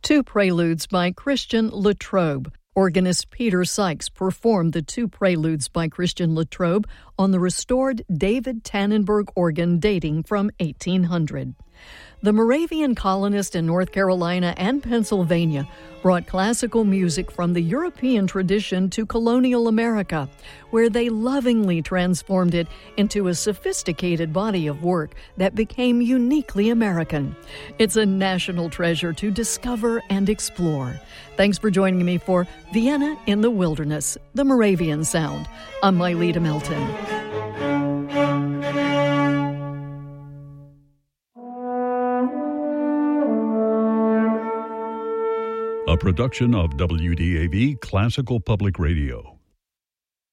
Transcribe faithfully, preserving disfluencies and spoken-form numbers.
Two preludes by Christian Latrobe. Organist Peter Sykes performed the two preludes by Christian Latrobe on the restored David Tannenberg organ dating from eighteen hundred. The Moravian colonists in North Carolina and Pennsylvania brought classical music from the European tradition to colonial America, where they lovingly transformed it into a sophisticated body of work that became uniquely American. It's a national treasure to discover and explore. Thanks for joining me for Vienna in the Wilderness, the Moravian Sound. I'm Myleta Melton. A production of W D A V Classical Public Radio.